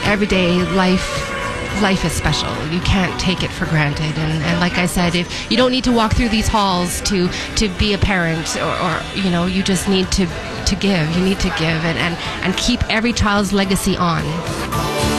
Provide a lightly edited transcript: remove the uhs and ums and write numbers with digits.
everyday life is special. You can't take it for granted. And like I said, if you don't need to walk through these halls to be a parent, or you just need to give. You need to give and keep every child's legacy on.